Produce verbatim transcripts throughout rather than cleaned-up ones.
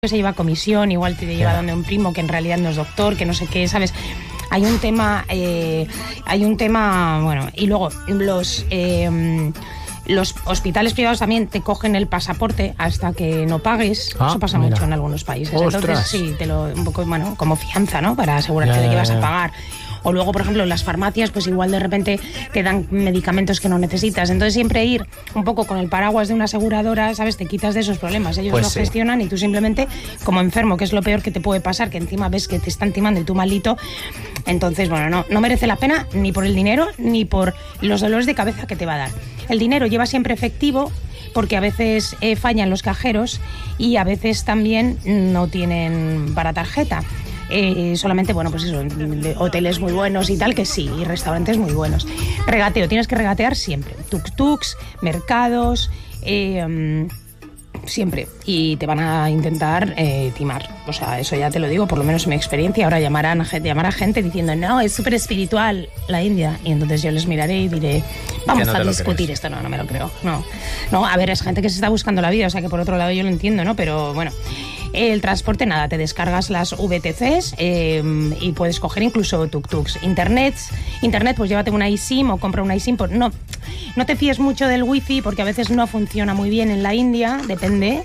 se lleva comisión, igual te lleva donde un primo que en realidad no es doctor, que no sé qué, ¿sabes? Hay un tema, eh, hay un tema, bueno, y luego los... Eh, Los hospitales privados también te cogen el pasaporte hasta que no pagues. Ah, Eso pasa mira. mucho en algunos países. ¡Ostras! Entonces, sí, te lo, un poco, bueno, como fianza, ¿no? Para asegurarte ya, de que vas a pagar. O luego, por ejemplo, en las farmacias, pues igual de repente te dan medicamentos que no necesitas. Entonces, siempre ir un poco con el paraguas de una aseguradora, ¿sabes? Te quitas de esos problemas. Ellos pues lo sí. gestionan y tú simplemente, como enfermo, que es lo peor que te puede pasar, que encima ves que te están timando y tú maldito. Entonces, bueno, no, no merece la pena ni por el dinero ni por los dolores de cabeza que te va a dar. El dinero lleva siempre efectivo porque a veces eh, fallan los cajeros y a veces también no tienen para tarjeta. Eh, solamente, bueno, pues eso, hoteles muy buenos y tal, que sí, y restaurantes muy buenos. Regateo, tienes que regatear siempre. Tuk-tuks, mercados, eh, um, siempre. Y te van a intentar eh, timar. O sea, eso ya te lo digo, por lo menos en mi experiencia. Ahora llamarán a gente, llamar a gente diciendo, no, es súper espiritual la India. Y entonces yo les miraré y diré, vamos no a discutir esto. No, no me lo creo. No, no, a ver, es gente que se está buscando la vida, o sea que por otro lado yo lo entiendo, ¿no? Pero bueno... El transporte, nada, te descargas las V T Cs eh, y puedes coger incluso tuk-tuks. Internet, internet, pues llévate una eSIM o compra una eSIM. No, no te fíes mucho del wifi porque a veces no funciona muy bien en la India, depende.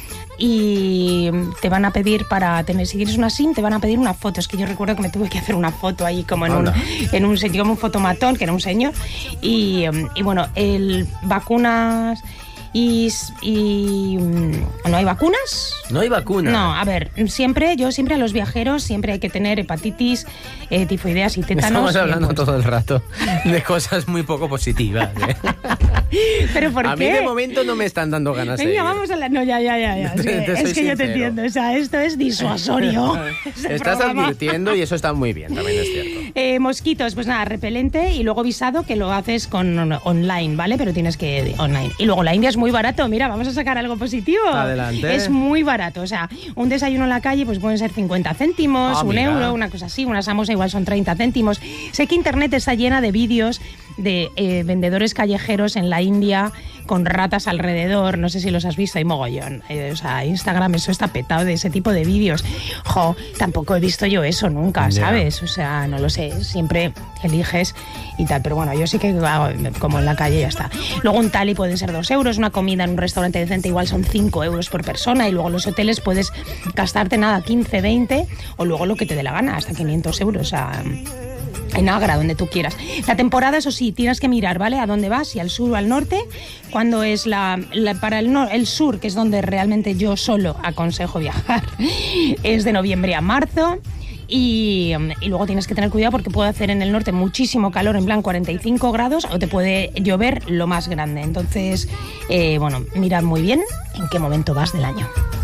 Y te van a pedir para tener, si quieres una SIM, te van a pedir una foto. Es que yo recuerdo que me tuve que hacer una foto ahí como en un, en un sitio, como un fotomatón, que era un señor. Y, y bueno, el vacunas... Y, y ¿no hay vacunas? No hay vacunas. No, a ver, siempre, yo siempre a los viajeros siempre hay que tener hepatitis, eh, tifoideas y tétanos. Estamos hablando pues, todo el rato de cosas muy poco positivas, ¿eh? ¿Pero por a qué? A mí de momento no me están dando ganas Venga, de ir. vamos a la... No, ya, ya, ya. ya. Es que, es que yo te entiendo. O sea, esto es disuasorio. Estás programa. advirtiendo y eso está muy bien, también es cierto. Eh, mosquitos, pues nada, repelente y luego visado que lo haces con online, ¿vale? Pero tienes que online. Y luego la India es muy barato. Mira, vamos a sacar algo positivo. Adelante. Es muy barato. O sea, un desayuno en la calle pues pueden ser cincuenta céntimos, ah, un mira. euro, una cosa así. Una samosa igual son treinta céntimos. Sé que internet está llena de vídeos de eh, vendedores callejeros en la India con ratas alrededor, no sé si los has visto, hay mogollón. Eh, o sea, Instagram, eso está petado de ese tipo de vídeos. Jo, tampoco he visto yo eso nunca, yeah. ¿sabes? O sea, no lo sé, siempre eliges y tal, pero bueno, yo sí que hago como en la calle y ya está. Luego un tali pueden ser dos euros, una comida en un restaurante decente igual son cinco euros por persona y luego los hoteles puedes gastarte nada, quince, veinte o luego lo que te dé la gana, hasta quinientos euros, o sea... En Agra, donde tú quieras. La temporada, eso sí, tienes que mirar, ¿vale? A dónde vas, si al sur o al norte. Cuando es la, la para el, no, el sur, que es donde realmente yo solo aconsejo viajar, es de noviembre a marzo. Y, y luego tienes que tener cuidado porque puede hacer en el norte muchísimo calor, en plan cuarenta y cinco grados, o te puede llover lo más grande. Entonces, eh, bueno, mirad muy bien en qué momento vas del año.